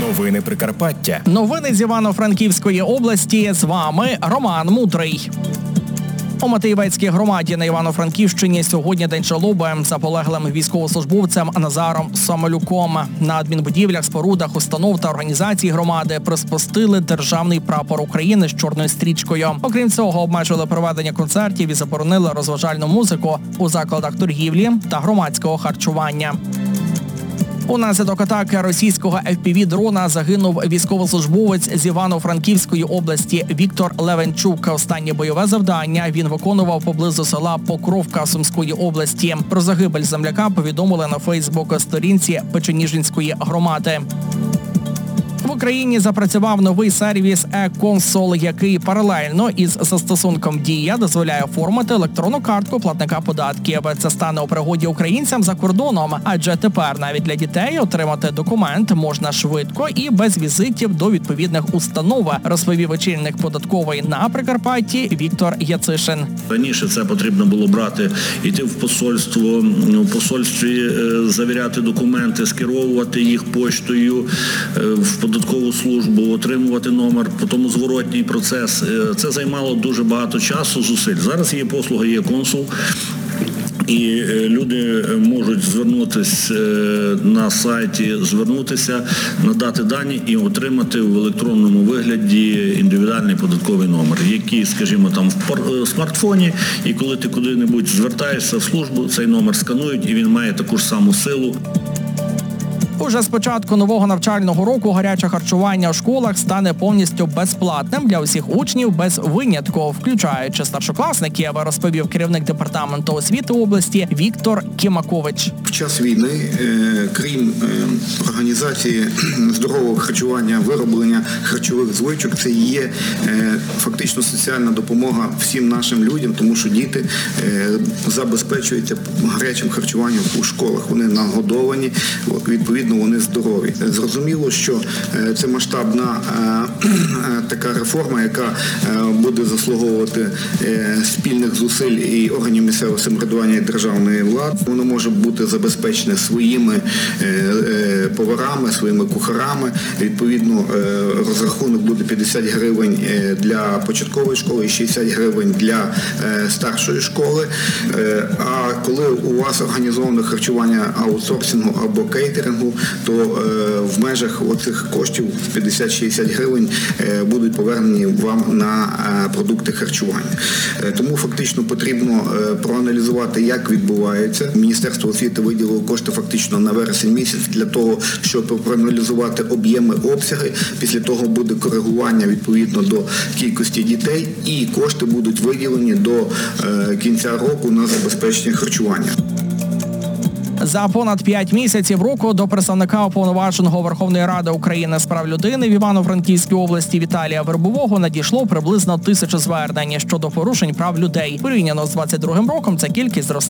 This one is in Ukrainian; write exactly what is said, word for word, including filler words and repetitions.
Новини Прикарпаття. Новини з Івано-Франківської області. З вами Роман Мудрий. У Матеєвецькій громаді на Івано-Франківщині сьогодні день жалоби за полеглим військовослужбовцем Назаром Самолюком. На адмінбудівлях, спорудах, установ та організацій громади приспустили державний прапор України з чорною стрічкою. Окрім цього, обмежили проведення концертів і заборонили розважальну музику у закладах торгівлі та громадського харчування. Унаслідок атаки російського еф пі ві-дрона загинув військовослужбовець з Івано-Франківської області Віктор Левенчук. Останнє бойове завдання він виконував поблизу села Покровка Сумської області. Про загибель земляка повідомили на Фейсбук-сторінці Печеніжинської громади. В Україні запрацював новий сервіс e-Consol, який паралельно із застосунком «Дія» дозволяє оформити електронну картку платника податків. Це стане у пригоді українцям за кордоном, адже тепер навіть для дітей отримати документ можна швидко і без візитів до відповідних установ, розповів очільник податкової на Прикарпатті Віктор Яцишин. Раніше це потрібно було брати, йти в посольство, в посольстві завіряти документи, скеровувати їх поштою в податкову службу, отримувати номер, потім зворотній процес. Це займало дуже багато часу, зусиль. Зараз є послуга, є консул. І люди можуть звернутися на сайті, звернутися, надати дані і отримати в електронному вигляді індивідуальний податковий номер, який, скажімо, там в смартфоні, і коли ти куди-небудь звертаєшся в службу, цей номер сканують, і він має таку ж саму силу. Уже з початку нового навчального року гаряче харчування у школах стане повністю безплатним для усіх учнів без винятку, включаючи старшокласників, розповів керівник департаменту освіти області Віктор Кімакович. В час війни, крім організації здорового харчування, вироблення харчових звичок, це є фактично соціальна допомога всім нашим людям, тому що діти забезпечуються гарячим харчуванням у школах. Вони нагодовані, відповідно, вони здорові. Зрозуміло, що це масштабна така реформа, яка буде заслуговувати спільних зусиль і органів місцевого самоврядування і державної влади. Воно може бути забезпечене своїми поварами, своїми кухарами. Відповідно, розрахунок буде п'ятдесят гривень для початкової школи і шістдесят гривень для старшої школи. А коли у вас організоване харчування аутсорсингу або кейтерингу, то в межах оцих коштів п'ятдесят-шістдесят гривень будуть повернені вам на продукти харчування. Тому фактично потрібно проаналізувати, як відбувається. Міністерство освіти виділило кошти фактично на вересень місяць для того, щоб проаналізувати об'єми, обсяги. Після того буде коригування відповідно до кількості дітей, і кошти будуть виділені до кінця року на забезпечення харчування. За понад п'ять місяців року до представника Уповноваженого Верховної Ради України з прав людини в Івано-Франківській області Віталія Вербового надійшло приблизно тисячу звернень щодо порушень прав людей. Порівняно з двадцять другим роком ця кількість зросла